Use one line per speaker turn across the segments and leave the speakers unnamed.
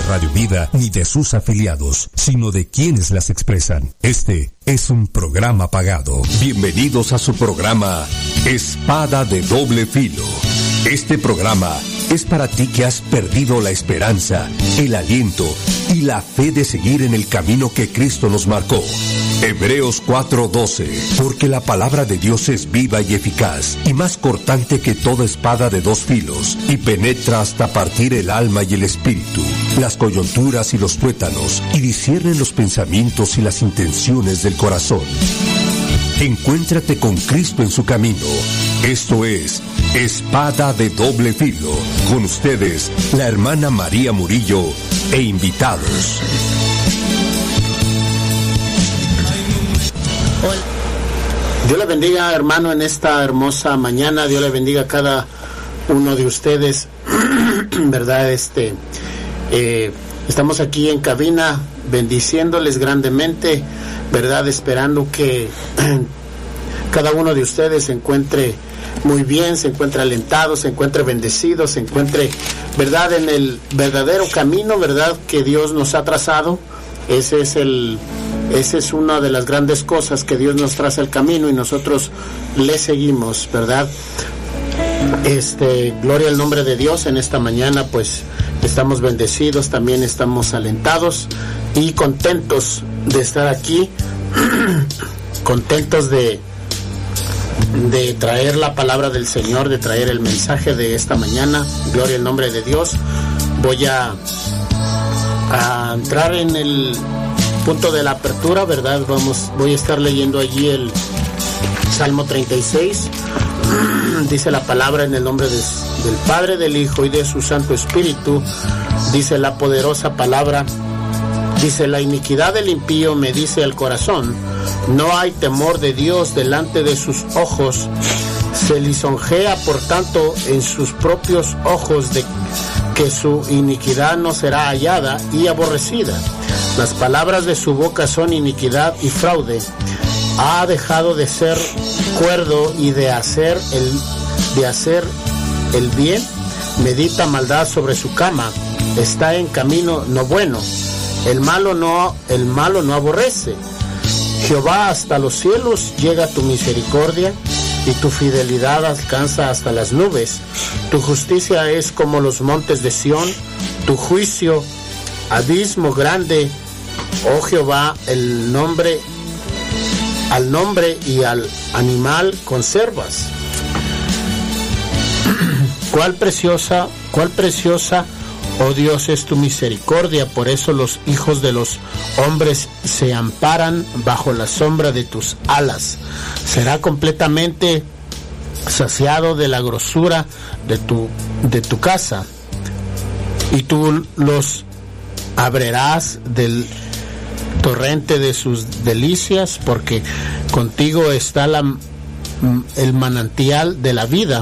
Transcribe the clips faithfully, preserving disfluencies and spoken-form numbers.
Radio Vida ni de sus afiliados, sino de quienes las expresan. Este es un programa pagado. Bienvenidos a su programa Espada de Doble Filo. Este programa es para ti que has perdido la esperanza, el aliento y la fe de seguir en el camino que Cristo nos marcó. Hebreos cuatro doce, porque la palabra de Dios es viva y eficaz, y más cortante que toda espada de dos filos, y penetra hasta partir el alma y el espíritu, las coyunturas y los tuétanos, y discierne los pensamientos y las intenciones del corazón. Encuéntrate con Cristo en su camino. Esto es Espada de Doble Filo. Con ustedes, la hermana María Murillo e invitados.
Dios le bendiga, hermano, en esta hermosa mañana. Dios le bendiga a cada uno de ustedes. ¿Verdad? Este, eh, estamos aquí en cabina bendiciéndoles grandemente, ¿verdad? Esperando que cada uno de ustedes se encuentre muy bien, se encuentre alentado, se encuentre bendecido, se encuentre, ¿verdad?, en el verdadero camino, ¿verdad?, que Dios nos ha trazado. Ese es el... Esa es una de las grandes cosas, que Dios nos traza el camino y nosotros le seguimos, ¿verdad? Este, gloria al nombre de Dios. En esta mañana, pues, estamos bendecidos, también estamos alentados y contentos de estar aquí, contentos de, de traer la palabra del Señor, de traer el mensaje de esta mañana. Gloria al nombre de Dios. Voy a, a entrar en el punto de la apertura, ¿verdad? Vamos, voy a estar leyendo allí el Salmo treinta y seis. Dice la palabra: en el nombre de, del Padre, del Hijo y de su Santo Espíritu. Dice la poderosa palabra. Dice: la iniquidad del impío me dice el corazón, no hay temor de Dios delante de sus ojos. Se lisonjea por tanto en sus propios ojos de que su iniquidad no será hallada y aborrecida. Las palabras de su boca son iniquidad y fraude. Ha dejado de ser cuerdo y de hacer el, de hacer el bien. Medita maldad sobre su cama. Está en camino no bueno. El malo no, el malo no aborrece. Jehová, hasta los cielos llega tu misericordia, y tu fidelidad alcanza hasta las nubes. Tu justicia es como los montes de Sión, tu juicio abismo grande. Oh Jehová, el nombre, al nombre y al animal conservas. Cuál preciosa, cuál preciosa, oh Dios, es tu misericordia. Por eso los hijos de los hombres se amparan bajo la sombra de tus alas. Será completamente saciado de la grosura de tu, de tu casa, y tú los abrirás del torrente de sus delicias, porque contigo está la, el manantial de la vida.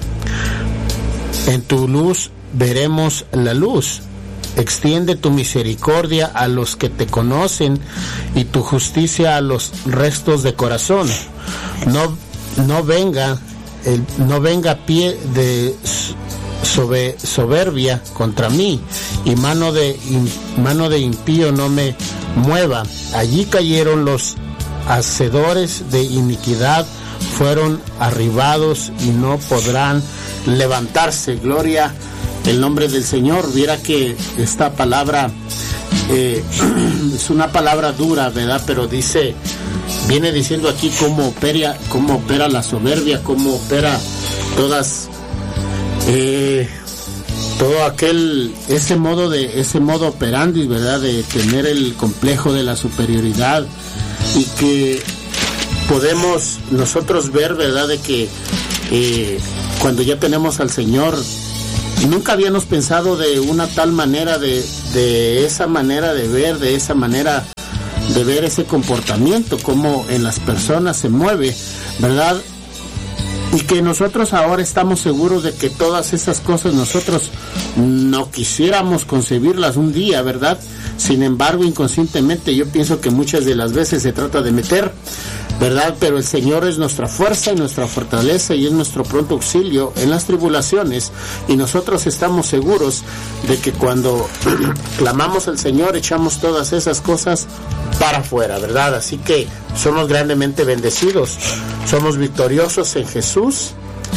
En tu luz veremos la luz. Extiende tu misericordia a los que te conocen, y tu justicia a los restos de corazón. No, no venga el, no venga pie de sobe, soberbia contra mí, y mano de mano de impío no me mueva. Allí cayeron los hacedores de iniquidad, fueron arribados y no podrán levantarse. Gloria el nombre del Señor. Viera que esta palabra eh, es una palabra dura, ¿verdad? Pero dice, viene diciendo aquí cómo opera, cómo opera la soberbia, cómo opera todas eh, todo aquel ese modo de ese modo operandi, ¿verdad? De tener el complejo de la superioridad, y que podemos nosotros ver, ¿verdad? De que eh, cuando ya tenemos al Señor, nunca habíamos pensado de una tal manera, de, de esa manera de ver, de esa manera de ver ese comportamiento, cómo en las personas se mueve, ¿verdad? Y que nosotros ahora estamos seguros de que todas esas cosas nosotros no quisiéramos concebirlas un día, ¿verdad? Sin embargo, inconscientemente yo pienso que muchas de las veces se trata de meter ¿verdad? Pero el Señor es nuestra fuerza y nuestra fortaleza y es nuestro pronto auxilio en las tribulaciones, y nosotros estamos seguros de que cuando clamamos al Señor echamos todas esas cosas para afuera, ¿verdad? Así que somos grandemente bendecidos, somos victoriosos en Jesús,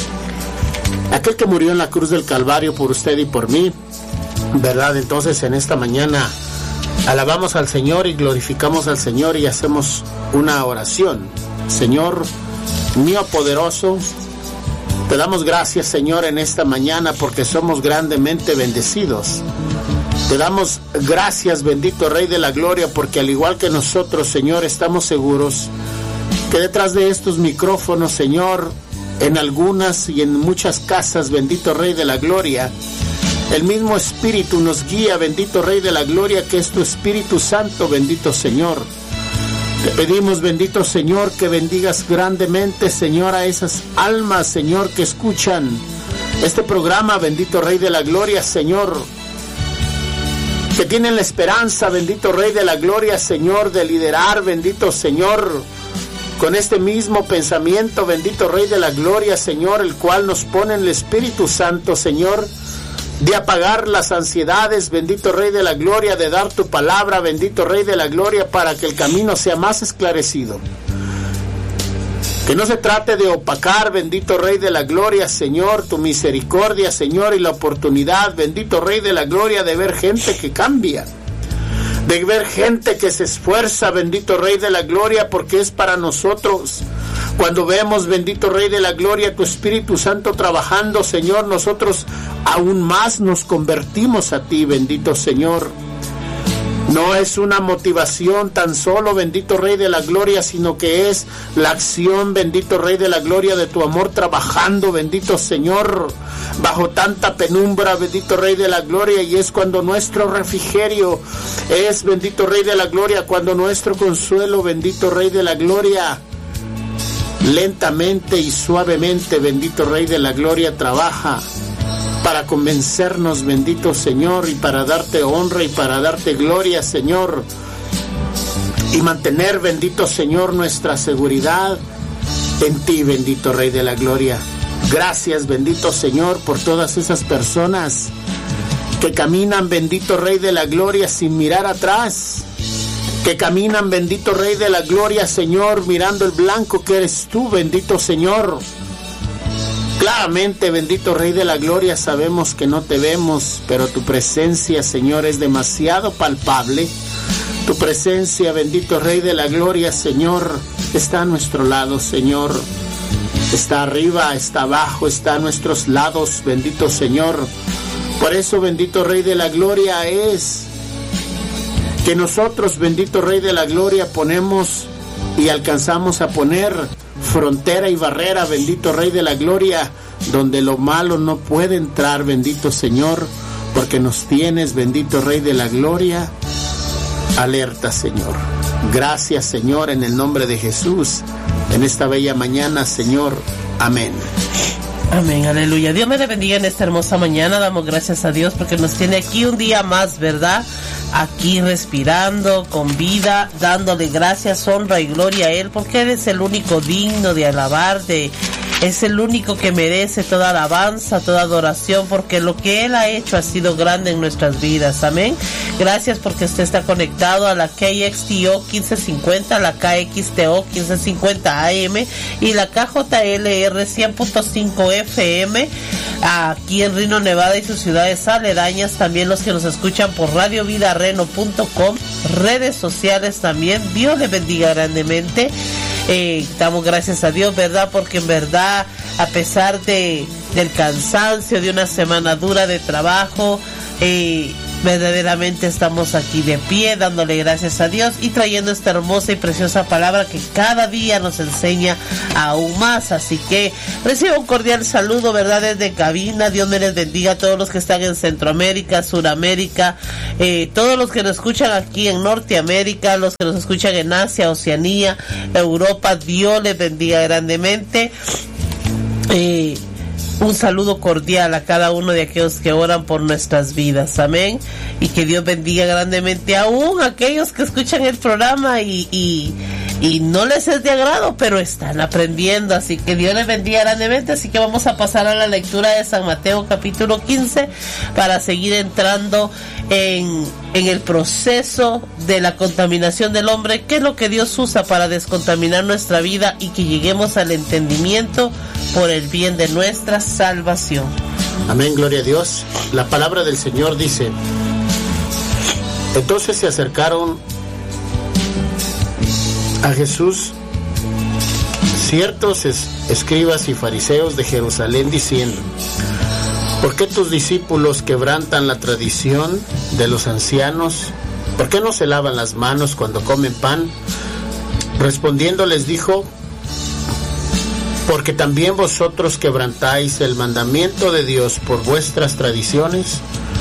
aquel que murió en la cruz del Calvario por usted y por mí, ¿verdad? Entonces en esta mañana alabamos al Señor y glorificamos al Señor y hacemos una oración. Señor mío poderoso, te damos gracias, Señor, en esta mañana porque somos grandemente bendecidos. Te damos gracias, bendito Rey de la Gloria, porque al igual que nosotros, Señor, estamos seguros que detrás de estos micrófonos, Señor, en algunas y en muchas casas, bendito Rey de la Gloria, el mismo Espíritu nos guía, bendito Rey de la Gloria, que es tu Espíritu Santo, bendito Señor. Te pedimos, bendito Señor, que bendigas grandemente, Señor, a esas almas, Señor, que escuchan este programa, bendito Rey de la Gloria, Señor, que tienen la esperanza, bendito Rey de la Gloria, Señor, de liderar, bendito Señor, con este mismo pensamiento, bendito Rey de la Gloria, Señor, el cual nos pone en el Espíritu Santo, Señor, de apagar las ansiedades, bendito Rey de la Gloria, de dar tu palabra, bendito Rey de la Gloria, para que el camino sea más esclarecido. Que no se trate de opacar, bendito Rey de la Gloria, Señor, tu misericordia, Señor, y la oportunidad, bendito Rey de la Gloria, de ver gente que cambia, de ver gente que se esfuerza, bendito Rey de la Gloria, porque es para nosotros. Cuando vemos, bendito Rey de la Gloria, tu Espíritu Santo trabajando, Señor, nosotros aún más nos convertimos a ti, bendito Señor. No es una motivación tan solo, bendito Rey de la Gloria, sino que es la acción, bendito Rey de la Gloria, de tu amor trabajando, bendito Señor, bajo tanta penumbra, bendito Rey de la Gloria, y es cuando nuestro refrigerio es, bendito Rey de la Gloria, cuando nuestro consuelo, bendito Rey de la Gloria, lentamente y suavemente, bendito Rey de la Gloria, trabaja para convencernos, bendito Señor, y para darte honra y para darte gloria, Señor, y mantener, bendito Señor, nuestra seguridad en ti, bendito Rey de la Gloria. Gracias, bendito Señor, por todas esas personas que caminan, bendito Rey de la Gloria, sin mirar atrás, que caminan, bendito Rey de la Gloria, Señor, mirando el blanco que eres tú, bendito Señor. Claramente, bendito Rey de la Gloria, sabemos que no te vemos, pero tu presencia, Señor, es demasiado palpable. Tu presencia, bendito Rey de la Gloria, Señor, está a nuestro lado, Señor. Está arriba, está abajo, está a nuestros lados, bendito Señor. Por eso, bendito Rey de la Gloria, es que nosotros, bendito Rey de la Gloria, ponemos y alcanzamos a poner frontera y barrera, bendito Rey de la Gloria, donde lo malo no puede entrar, bendito Señor, porque nos tienes, bendito Rey de la Gloria, alerta, Señor. Gracias, Señor, en el nombre de Jesús, en esta bella mañana, Señor. Amén.
Amén, aleluya. Dios me le bendiga en esta hermosa mañana. Damos gracias a Dios porque nos tiene aquí un día más, ¿verdad? Aquí respirando, con vida, dándole gracias, honra y gloria a Él, porque Él es el único digno de alabar, de, es el único que merece toda alabanza, toda adoración, porque lo que Él ha hecho ha sido grande en nuestras vidas. Amén. Gracias porque usted está conectado a la K X T O quince cincuenta, la K X T O quince cincuenta A M y la K J L R cien punto cinco F M aquí en Reno, Nevada y sus ciudades aledañas. También los que nos escuchan por radio vida reno punto com, redes sociales también. Dios les bendiga grandemente. Eh, damos gracias a Dios, ¿verdad? Porque en verdad, a pesar de del cansancio de una semana dura de trabajo, eh, verdaderamente estamos aquí de pie dándole gracias a Dios y trayendo esta hermosa y preciosa palabra que cada día nos enseña aún más. Así que recibo un cordial saludo, ¿verdad? Desde cabina. Dios me les bendiga a todos los que están en Centroamérica, Suramérica, eh, todos los que nos escuchan aquí en Norteamérica, los que nos escuchan en Asia, Oceanía, Europa. Dios les bendiga grandemente. Eh, Un saludo cordial a cada uno de aquellos que oran por nuestras vidas, amén, y que Dios bendiga grandemente aún a aquellos que escuchan el programa y, y, y no les es de agrado, pero están aprendiendo, así que Dios les bendiga grandemente. Así que vamos a pasar a la lectura de San Mateo capítulo quince para seguir entrando en, en el proceso de la contaminación del hombre, qué es lo que Dios usa para descontaminar nuestra vida y que lleguemos al entendimiento por el bien de nuestra salvación.
Amén, gloria a Dios. La palabra del Señor dice: entonces se acercaron a Jesús ciertos es, escribas y fariseos de Jerusalén, diciendo: ¿por qué tus discípulos quebrantan la tradición de los ancianos? ¿Por qué no se lavan las manos cuando comen pan? Respondiendo les dijo: porque también vosotros quebrantáis el mandamiento de Dios por vuestras tradiciones.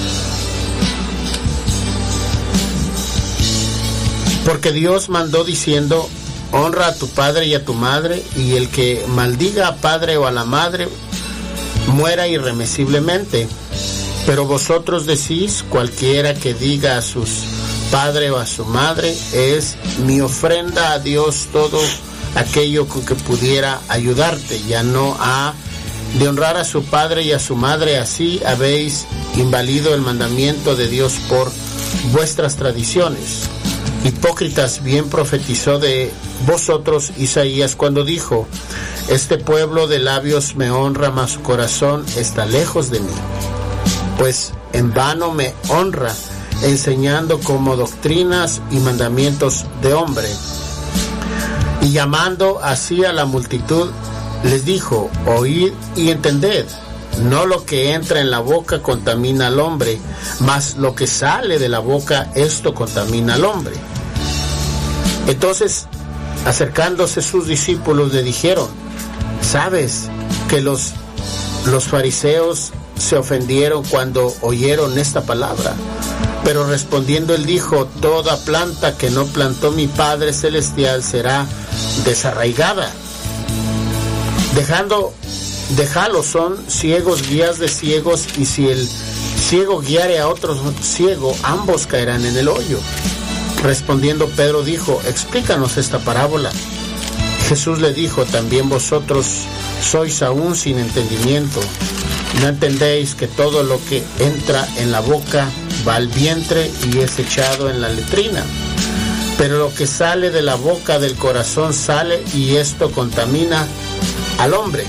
Porque Dios mandó diciendo: honra a tu padre y a tu madre, y el que maldiga a padre o a la madre muera irremisiblemente. Pero vosotros decís: cualquiera que diga a sus padre o a su madre, es mi ofrenda a Dios todo aquello con que pudiera ayudarte, ya no ha de honrar a su padre y a su madre. Así habéis invalido el mandamiento de Dios por vuestras tradiciones. Hipócritas, bien profetizó de vosotros Isaías cuando dijo: este pueblo de labios me honra, mas su corazón está lejos de mí, pues en vano me honra, enseñando como doctrinas y mandamientos de hombre. Y llamando así a la multitud, les dijo: oíd y entended, no lo que entra en la boca contamina al hombre, mas lo que sale de la boca, esto contamina al hombre. Entonces, acercándose sus discípulos, le dijeron: ¿sabes que los, los fariseos se ofendieron cuando oyeron esta palabra? Pero respondiendo él dijo: toda planta que no plantó mi Padre Celestial será desarraigada. Dejando, dejalo, son ciegos guías de ciegos, y si el ciego guiare a otro ciego, ambos caerán en el hoyo. Respondiendo Pedro dijo: explícanos esta parábola. Jesús le dijo: también vosotros sois aún sin entendimiento. ¿No entendéis que todo lo que entra en la boca va al vientre y es echado en la letrina? Pero lo que sale de la boca del corazón sale, y esto contamina al hombre.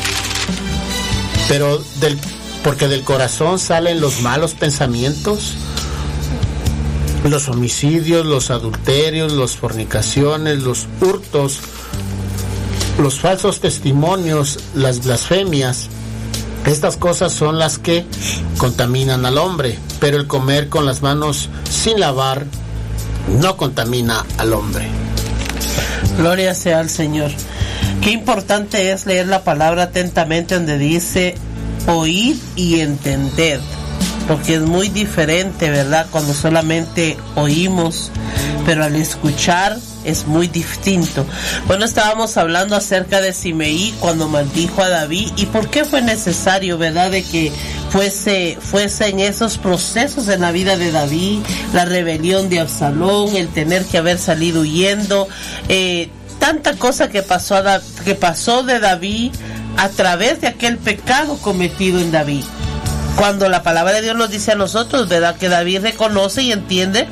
Pero del, porque del corazón salen los malos pensamientos, los homicidios, los adulterios, las fornicaciones, los hurtos, los falsos testimonios, las blasfemias. Estas cosas son las que contaminan al hombre, pero el comer con las manos sin lavar no contamina al hombre.
Gloria sea al Señor. Qué importante es leer la palabra atentamente, donde dice oír y entender, porque es muy diferente, ¿verdad?, cuando solamente oímos, pero al escuchar es muy distinto. Bueno, estábamos hablando acerca de Simeí cuando maldijo a David, y por qué fue necesario, ¿verdad?, de que fuese, fuese en esos procesos en la vida de David, la rebelión de Absalón, el tener que haber salido huyendo, eh, tanta cosa que pasó, a, que pasó de David a través de aquel pecado cometido en David. Cuando la palabra de Dios nos dice a nosotros, ¿verdad?, que David reconoce y entiende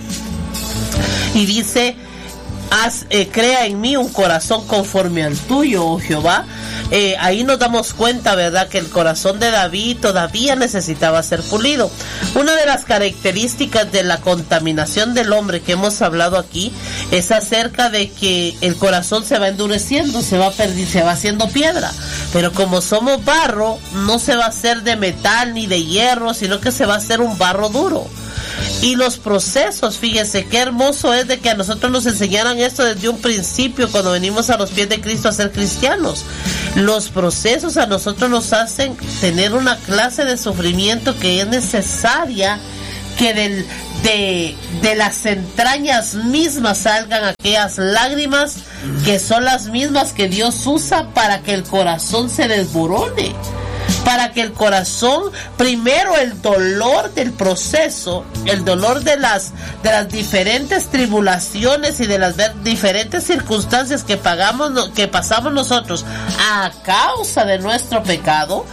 y dice: Haz, eh, crea en mí un corazón conforme al tuyo, oh Jehová. Eh, ahí nos damos cuenta, ¿verdad?, que el corazón de David todavía necesitaba ser pulido. Una de las características de la contaminación del hombre que hemos hablado aquí es acerca de que el corazón se va endureciendo, se va perdi- se va haciendo piedra. Pero como somos barro, no se va a hacer de metal ni de hierro, sino que se va a hacer un barro duro. Y los procesos, fíjese qué hermoso es de que a nosotros nos enseñaran esto desde un principio, cuando venimos a los pies de Cristo a ser cristianos. Los procesos a nosotros nos hacen tener una clase de sufrimiento que es necesaria, que del, de, de las entrañas mismas salgan aquellas lágrimas que son las mismas que Dios usa para que el corazón se desborone. para que el corazón, primero el dolor del proceso, el dolor de las, de las diferentes tribulaciones y de las diferentes circunstancias que pagamos, que pasamos nosotros a causa de nuestro pecado,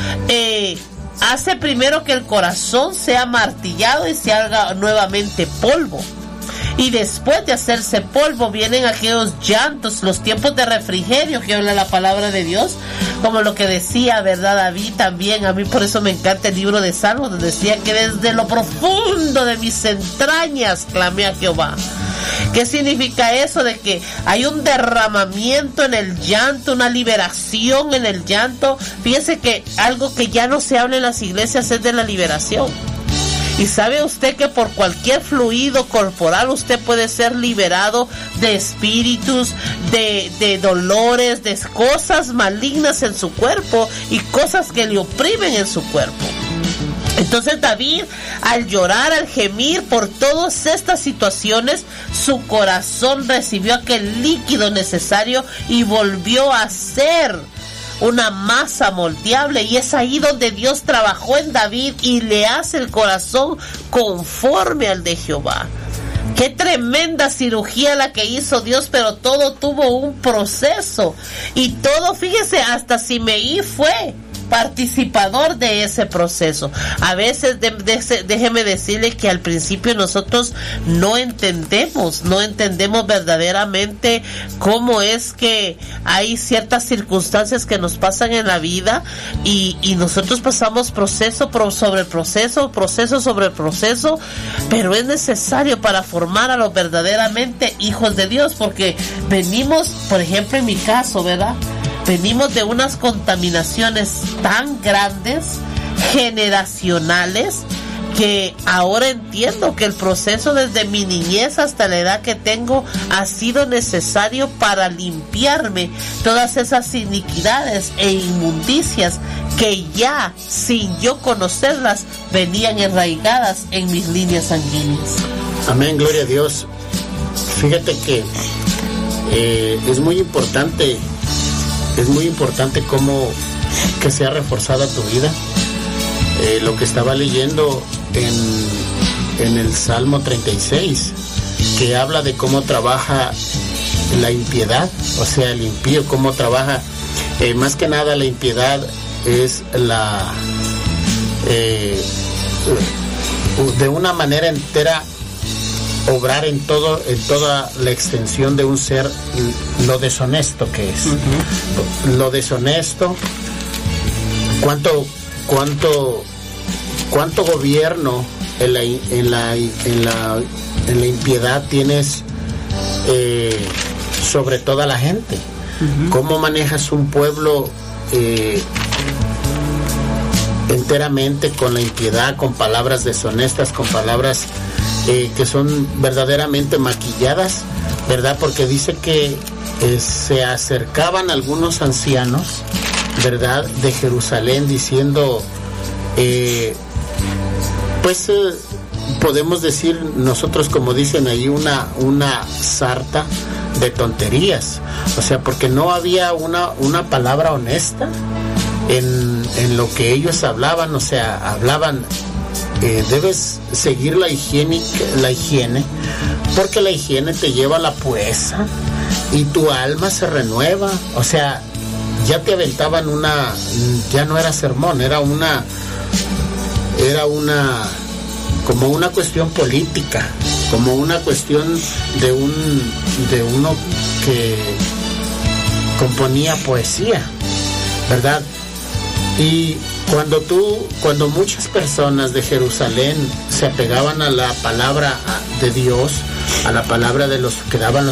eh, hace primero que el corazón sea martillado y se haga nuevamente polvo. Y después de hacerse polvo vienen aquellos llantos, los tiempos de refrigerio que habla la palabra de Dios, como lo que decía, ¿verdad, David? También a mí por eso me encanta el libro de Salmos, donde decía que desde lo profundo de mis entrañas clamé a Jehová. ¿Qué significa eso? De que hay un derramamiento en el llanto, una liberación en el llanto. Fíjese que algo que ya no se habla en las iglesias es de la liberación. Y sabe usted que por cualquier fluido corporal usted puede ser liberado de espíritus, de, de dolores, de cosas malignas en su cuerpo y cosas que le oprimen en su cuerpo. Entonces David, al llorar, al gemir por todas estas situaciones, su corazón recibió aquel líquido necesario y volvió a ser una masa moldeable, y es ahí donde Dios trabajó en David y le hace el corazón conforme al de Jehová. Qué tremenda cirugía la que hizo Dios, pero todo tuvo un proceso y todo, fíjese, hasta Simeí fue participador de ese proceso. A veces de, de, déjeme decirle que al principio nosotros no entendemos, no entendemos verdaderamente cómo es que hay ciertas circunstancias que nos pasan en la vida y, y nosotros pasamos proceso sobre proceso, proceso sobre proceso, pero es necesario para formar a los verdaderamente hijos de Dios, porque venimos, por ejemplo en mi caso, ¿verdad? Venimos de unas contaminaciones tan grandes, generacionales, que ahora entiendo que el proceso desde mi niñez hasta la edad que tengo ha sido necesario para limpiarme todas esas iniquidades e inmundicias que ya, sin yo conocerlas, venían enraigadas en mis líneas sanguíneas.
Amén, gloria a Dios. Fíjate que eh, es muy importante Es muy importante cómo que sea reforzada tu vida. Eh, lo que estaba leyendo en, en el Salmo treinta y seis, que habla de cómo trabaja la impiedad, o sea, el impío, cómo trabaja. Eh, más que nada la impiedad es la eh, de una manera entera obrar en todo, en toda la extensión de un ser, lo deshonesto que es. Uh-huh. Lo deshonesto, cuánto, cuánto, cuánto gobierno en la, en la, en la, en la impiedad tienes eh, sobre toda la gente. Uh-huh. Cómo manejas un pueblo eh, enteramente con la impiedad, con palabras deshonestas, con palabras Eh, que son verdaderamente maquilladas, ¿verdad? Porque dice que eh, se acercaban algunos ancianos, ¿verdad?, de Jerusalén diciendo, eh, pues eh, podemos decir nosotros, como dicen ahí, una, una sarta de tonterías, o sea, porque no había una, una palabra honesta en, en lo que ellos hablaban, o sea, hablaban... Eh, debes seguir la higiene, la higiene, porque la higiene te lleva a la pureza y tu alma se renueva. O sea, ya te aventaban una, ya no era sermón, era una, era una, como una cuestión política, como una cuestión de un, de uno que componía poesía, ¿verdad? Y cuando tú, cuando muchas personas de Jerusalén se apegaban a la palabra de Dios, a la palabra de los que daban los